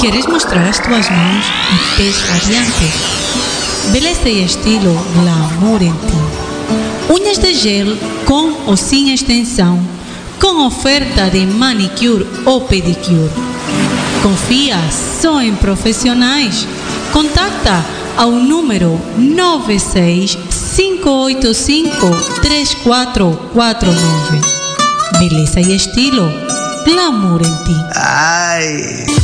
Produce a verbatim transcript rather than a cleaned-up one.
Queres mostrar as tuas mãos e pés radiantes? Beleza e estilo glamour em ti. Unhas de gel com ou sem extensão, com oferta de manicure ou pedicure. Confia só em profissionais. Contacta ao número nove seis cinco oito cinco três quatro quatro nove. Beleza e estilo glamour em ti. Ai.